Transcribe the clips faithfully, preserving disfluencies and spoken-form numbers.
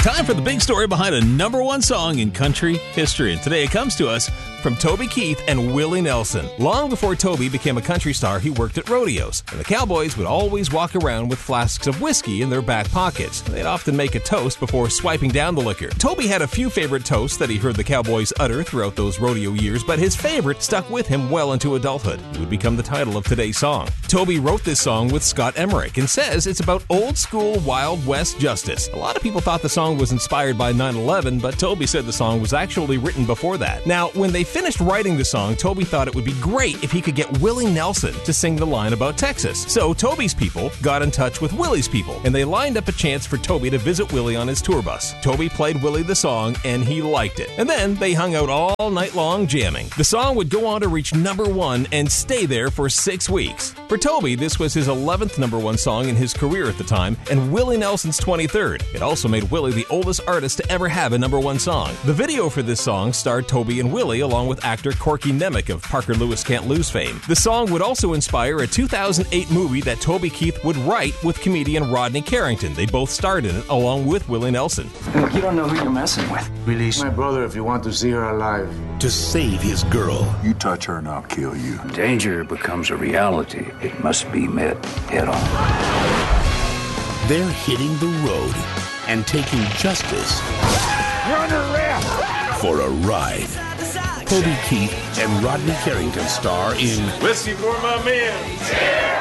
Time for the big story behind a number one song in country history. And today it comes to us from Toby Keith and Willie Nelson. Long before Toby became a country star, he worked at rodeos. And the cowboys would always walk around with flasks of whiskey in their back pockets. They'd often make a toast before swiping down the liquor. Toby had a few favorite toasts that he heard the cowboys utter throughout those rodeo years, but his favorite stuck with him well into adulthood. It would become the title of today's song. Toby wrote this song with Scott Emmerich and says it's about old school Wild West justice. A lot of people thought the song was inspired by nine eleven, but Toby said the song was actually written before that. Now, when they finished writing the song, Toby thought it would be great if he could get Willie Nelson to sing the line about Texas. So Toby's people got in touch with Willie's people, and they lined up a chance for Toby to visit Willie on his tour bus. Toby played Willie the song, and he liked it. And then they hung out all night long jamming. The song would go on to reach number one and stay there for six weeks. For Toby, this was his eleventh number one song in his career at the time, and Willie Nelson's twenty-third. It also made Willie the oldest artist to ever have a number one song. The video for this song starred Toby and Willie along with actor Corky Nemec of Parker Lewis Can't Lose fame. The song would also inspire a two thousand eight movie that Toby Keith would write with comedian Rodney Carrington. They both starred in it along with Willie Nelson. Look, you don't know who you're messing with. Release my brother if you want to see her alive. To save his girl. You touch her and I'll kill you. Danger becomes a reality. It must be met head on. They're hitting the road and taking justice You're under arrest! for a ride. Toby Keith and Rodney Carrington star in Whiskey for my men.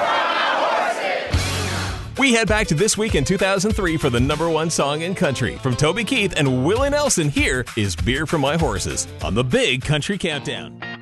We head back to this week in two thousand three for the number one song in country. From Toby Keith and Willie Nelson, here is Beer for My Horses on the Big Country Countdown.